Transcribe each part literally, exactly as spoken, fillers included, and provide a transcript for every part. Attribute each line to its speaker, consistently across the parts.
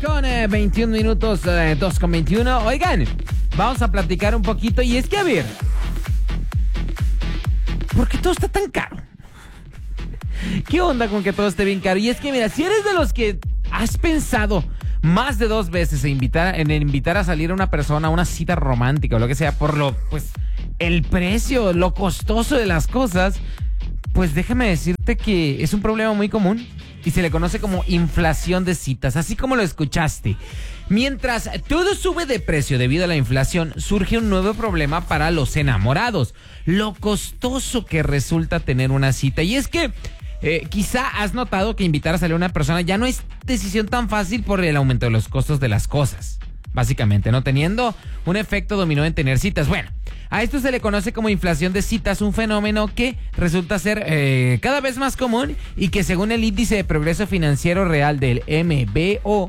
Speaker 1: con eh, veintiún minutos, eh, dos con veintiuno. Oigan, vamos a platicar un poquito. Y es que, a ver, ¿por qué todo está tan caro? ¿Qué onda con que todo esté bien caro? Y es que, mira, si eres de los que has pensado más de dos veces en invitar, en invitar a salir a una persona a una cita romántica o lo que sea, por lo, pues, el precio, lo costoso de las cosas, pues déjame decirte que es un problema muy común y se le conoce como inflación de citas, así como lo escuchaste. Mientras todo sube de precio debido a la inflación, surge un nuevo problema para los enamorados: lo costoso que resulta tener una cita. Y es que eh, quizá has notado que invitar a salir a una persona ya no es decisión tan fácil por el aumento de los costos de las cosas. Básicamente, ¿no? Teniendo un efecto dominó en tener citas. Bueno, a esto se le conoce como inflación de citas, un fenómeno que resulta ser eh, cada vez más común y que, según el índice de progreso financiero real del M B O,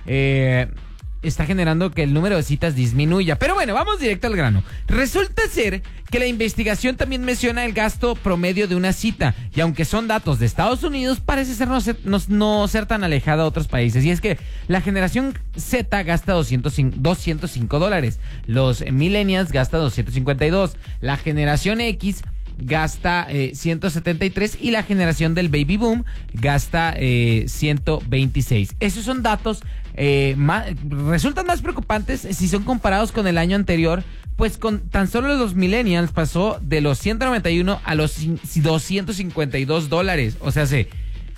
Speaker 1: eh, está generando que el número de citas disminuya. Pero bueno, vamos directo al grano. Resulta ser que la investigación también menciona el gasto promedio de una cita, y aunque son datos de Estados Unidos, parece ser no ser, no, no ser tan alejada de otros países. Y es que la generación Z gasta doscientos cinco dólares, los millennials gasta doscientos cincuenta y dos, la generación X gasta eh, ciento setenta y tres y la generación del baby boom gasta eh, ciento veintiséis. Esos son datos eh, más, resultan más preocupantes si son comparados con el año anterior, pues con tan solo los millennials pasó de los ciento noventa y uno a los doscientos cincuenta y dos dólares. O sea, hace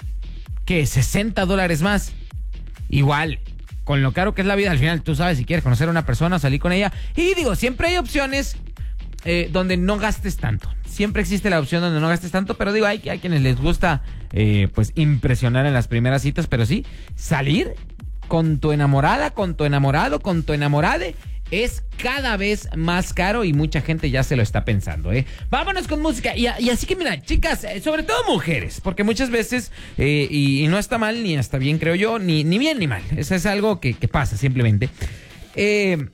Speaker 1: ¿qué? sesenta dólares más. Igual, con lo caro que es la vida, al final tú sabes si quieres conocer a una persona, salir con ella. Y digo, siempre hay opciones eh, donde no gastes tanto. Siempre existe la opción donde no gastes tanto, pero digo, hay, hay quienes les gusta eh, pues impresionar en las primeras citas, pero sí, salir con tu enamorada, con tu enamorado, con tu enamorade es cada vez más caro y mucha gente ya se lo está pensando, ¿eh? Vámonos con música. Y, y así que mira, chicas, eh, sobre todo mujeres, porque muchas veces, eh, y, y no está mal ni está bien, creo yo, ni, ni bien ni mal. Eso es algo que, que pasa simplemente. Eh...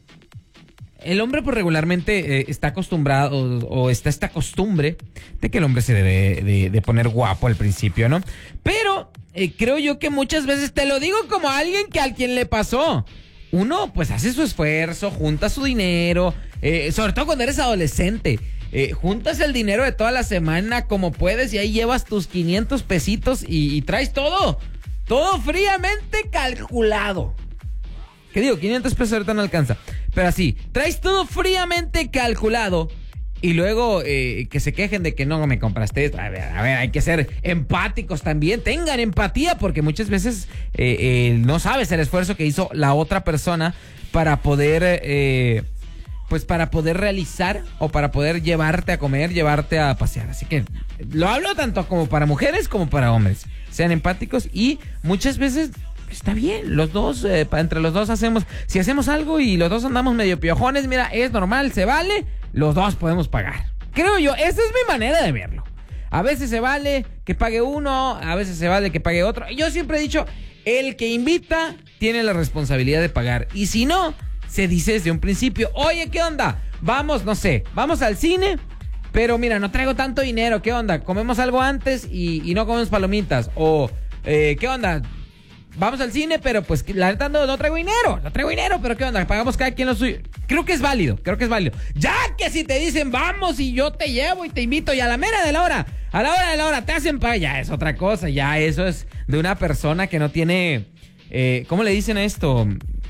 Speaker 1: El hombre, pues, regularmente eh, está acostumbrado o, o está esta costumbre de que el hombre se debe de, de poner guapo al principio, ¿no? Pero eh, creo yo que muchas veces, te lo digo como alguien que a quien le pasó, uno pues hace su esfuerzo, junta su dinero, eh, sobre todo cuando eres adolescente, eh, juntas el dinero de toda la semana como puedes y ahí llevas tus quinientos pesitos y, y traes todo, todo fríamente calculado. ¿Qué digo? quinientos pesos ahorita no alcanza. Pero así, traes todo fríamente calculado y luego eh, que se quejen de que no me compraste esto. A ver, a ver, hay que ser empáticos también. Tengan empatía, porque muchas veces eh, eh, no sabes el esfuerzo que hizo la otra persona para poder, eh, pues para poder realizar o para poder llevarte a comer, llevarte a pasear. Así que lo hablo tanto como para mujeres como para hombres. Sean empáticos y muchas veces está bien, los dos, eh, entre los dos hacemos, si hacemos algo y los dos andamos medio piojones, mira, es normal, se vale, los dos podemos pagar. Creo yo, esa es mi manera de verlo. A veces se vale que pague uno, a veces se vale que pague otro. Yo siempre he dicho, el que invita tiene la responsabilidad de pagar. Y si no, se dice desde un principio, oye, ¿qué onda? Vamos, no sé, vamos al cine, pero mira, no traigo tanto dinero, ¿qué onda? Comemos algo antes y, y no comemos palomitas. O, eh, ¿qué onda? Vamos al cine, pero pues la neta no, no traigo dinero, no traigo dinero, pero ¿qué onda? Pagamos cada quien lo suyo. Creo que es válido, creo que es válido. Ya que si te dicen vamos y yo te llevo y te invito y a la mera de la hora, a la hora de la hora te hacen pagar, ya es otra cosa, ya eso es de una persona que no tiene, eh, ¿cómo le dicen a esto?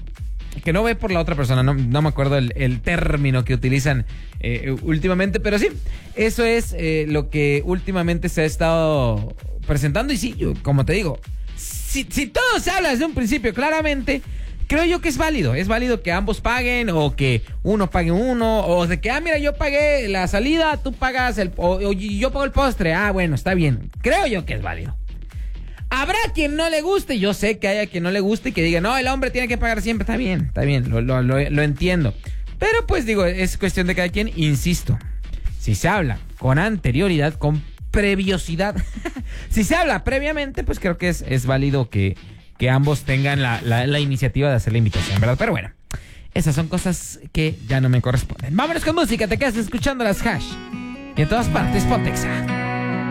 Speaker 1: Que no ve por la otra persona, no, no me acuerdo el, el término que utilizan eh, últimamente, pero sí, eso es eh, lo que últimamente se ha estado presentando y sí, yo, como te digo, Si, si todo se habla desde un principio claramente, creo yo que es válido. Es válido que ambos paguen o que uno pague uno. O de que, ah, mira, yo pagué la salida, tú pagas el... O, o yo pago el postre. Ah, bueno, está bien. Creo yo que es válido. Habrá quien no le guste. Yo sé que hay a quien no le guste y que diga, no, el hombre tiene que pagar siempre. Está bien, está bien, lo, lo, lo, lo entiendo. Pero pues digo, es cuestión de cada quien. Insisto, si se habla con anterioridad, con previosidad, si se habla previamente, pues creo que es, es válido que, que ambos tengan la, la, la iniciativa de hacer la invitación, ¿verdad? Pero bueno, esas son cosas que ya no me corresponden. Vámonos con música, te quedas escuchando las Hash. Y en todas partes, Pontexa.